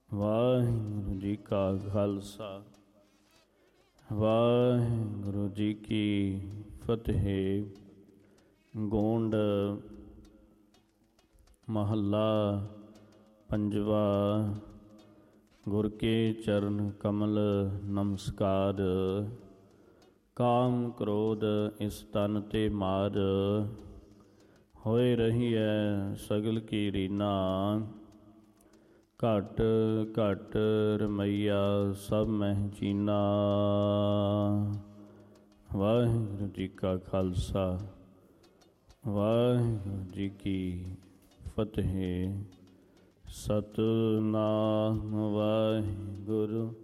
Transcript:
ਵਾਹਿਗੁਰੂ ਜੀ ਕਾ ਖਾਲਸਾ ਵਾਹਿਗੁਰੂ ਜੀ ਕੀ ਫਤਿਹ। ਗੋਂਡ ਮਹੱਲਾ ਪੰਜਵਾ। ਗੁਰ ਕੇ ਚਰਨ ਕਮਲ ਨਮਸਕਾਰ, ਕਾਮ ਕ੍ਰੋਧ ਇਸ ਤਨ ਤੇ ਮਾਰ। ਹੋਏ ਰਹੀ ਹੈ ਸਗਲ ਕੀ ਰੀਨਾ, ਘਟ ਘਟ ਰਮਈਆ ਸਭ ਮਹਿ ਚੀਨਾ। ਵਾਹਿਗੁਰੂ ਜੀ ਕਾ ਖਾਲਸਾ ਵਾਹਿਗੁਰੂ ਜੀ ਕੀ ਫਤਿਹ। ਸਤਿਨਾਮ ਵਾਹਿਗੁਰੂ